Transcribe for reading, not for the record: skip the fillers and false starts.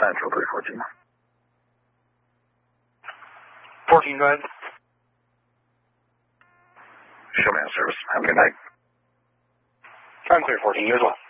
Central 314. 14, go ahead. Show me on service. Have a good night. I'm clear, 14. You as well.